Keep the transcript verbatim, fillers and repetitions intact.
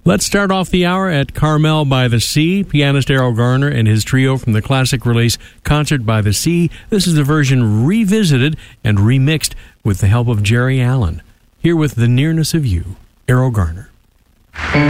Let's start off the hour at Carmel by the Sea. Pianist Errol Garner and his trio from the classic release Concert by the Sea. This is the version revisited and remixed with the help of Jerry Allen. Here with The Nearness of You, Errol Garner.